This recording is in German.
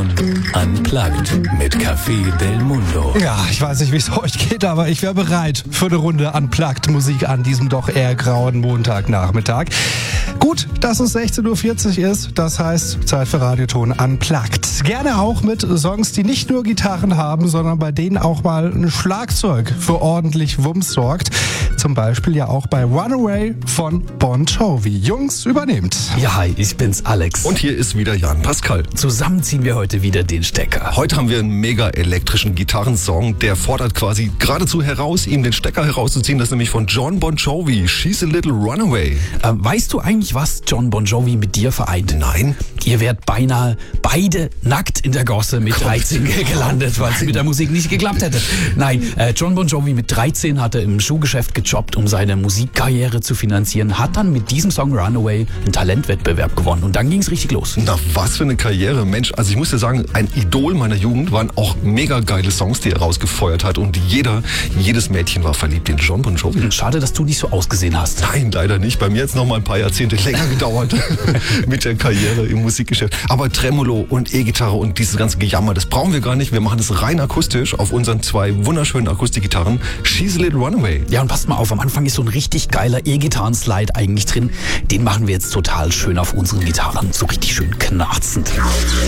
Radioton Unplugged mit Café Del Mundo. Ja, ich weiß nicht, wie es euch geht, aber ich wäre bereit für eine Runde Unplugged Musik an diesem doch eher grauen Montagnachmittag. Gut, dass es 16.40 Uhr ist, das heißt Zeit für Radioton Unplugged. Gerne auch mit Songs, die nicht nur Gitarren haben, sondern bei denen auch mal ein Schlagzeug für ordentlich Wumms sorgt. Zum Beispiel ja auch bei Runaway von Bon Jovi. Jungs, übernehmt. Ja, hi, ich bin's Alex. Und hier ist wieder Jan Pascal. Zusammen ziehen wir heute wieder den Stecker. Heute haben wir einen mega elektrischen Gitarrensong, der fordert quasi geradezu heraus, ihm den Stecker herauszuziehen. Das ist nämlich von John Bon Jovi, She's a Little Runaway. Weißt du eigentlich, was John Bon Jovi mit dir vereint? Nein. Ihr wärt beinahe beide nackt in der Gosse mit 13 gelandet, weil es mit der Musik nicht geklappt hätte. Nein, John Bon Jovi mit 13 hatte im Schuhgeschäft gejobbt, um seine Musikkarriere zu finanzieren, hat dann mit diesem Song Runaway einen Talentwettbewerb gewonnen und dann ging's richtig los. Na, was für eine Karriere, Mensch. Also ich muss dir sagen, ein Idol meiner Jugend waren auch mega geile Songs, die er rausgefeuert hat und jedes Mädchen war verliebt in John Bon Jovi. Schade, dass du nicht so ausgesehen hast. Nein, leider nicht. Bei mir hat es noch mal ein paar Jahrzehnte länger gedauert mit der Karriere im Musikgeschäft. Aber Tremolo und E-Gitarre und dieses ganze Gejammer, das brauchen wir gar nicht. Wir machen es rein akustisch auf unseren zwei wunderschönen Akustikgitarren. She's a Little Runaway. Ja, und passt mal auf, am Anfang ist so ein richtig geiler E-Gitarren-Slide eigentlich drin. Den machen wir jetzt total schön auf unseren Gitarren, so richtig schön knarzend.